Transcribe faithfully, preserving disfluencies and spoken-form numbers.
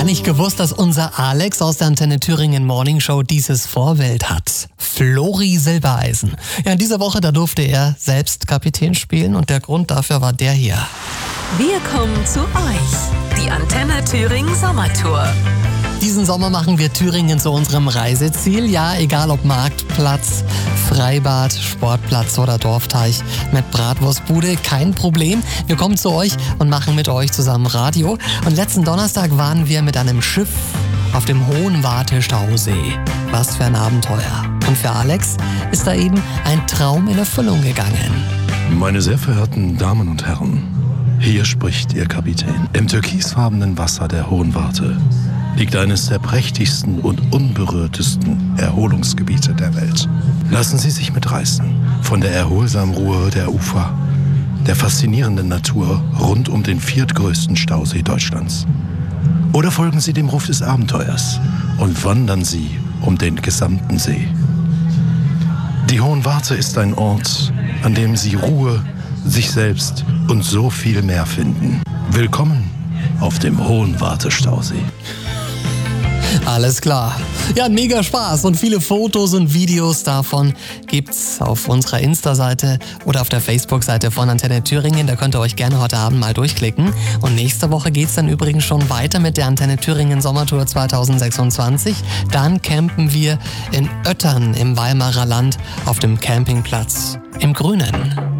nicht gewusst, dass unser Alex aus der Antenne Thüringen Morning Show dieses Vorbild hat. Flori Silbereisen. Ja, in dieser Woche, da durfte er selbst Kapitän spielen und der Grund dafür war der hier. Wir kommen zu euch. Die Antenne Thüringen Sommertour. Diesen Sommer machen wir Thüringen zu unserem Reiseziel. Ja, egal ob Marktplatz, Freibad, Sportplatz oder Dorfteich mit Bratwurstbude, kein Problem. Wir kommen zu euch und machen mit euch zusammen Radio. Und letzten Donnerstag waren wir mit einem Schiff auf dem Hohenwarte-Stausee. Was für ein Abenteuer. Und für Alex ist da eben ein Traum in Erfüllung gegangen. Meine sehr verehrten Damen und Herren, hier spricht Ihr Kapitän. Im türkisfarbenen Wasser der Hohenwarte liegt eines der prächtigsten und unberührtesten Erholungsgebiete der Welt. Lassen Sie sich mitreißen von der erholsamen Ruhe der Ufer, der faszinierenden Natur rund um den viertgrößten Stausee Deutschlands. Oder folgen Sie dem Ruf des Abenteuers und wandern Sie um den gesamten See. Die Hohenwarte ist ein Ort, an dem Sie Ruhe, sich selbst und so viel mehr finden. Willkommen auf dem Hohenwarte-Stausee. Alles klar. Ja, mega Spaß und viele Fotos und Videos davon gibt's auf unserer Insta-Seite oder auf der Facebook-Seite von Antenne Thüringen. Da könnt ihr euch gerne heute Abend mal durchklicken. Und nächste Woche geht's dann übrigens schon weiter mit der Antenne Thüringen Sommertour zwanzig sechsundzwanzig. Dann campen wir in Öttern im Weimarer Land auf dem Campingplatz im Grünen.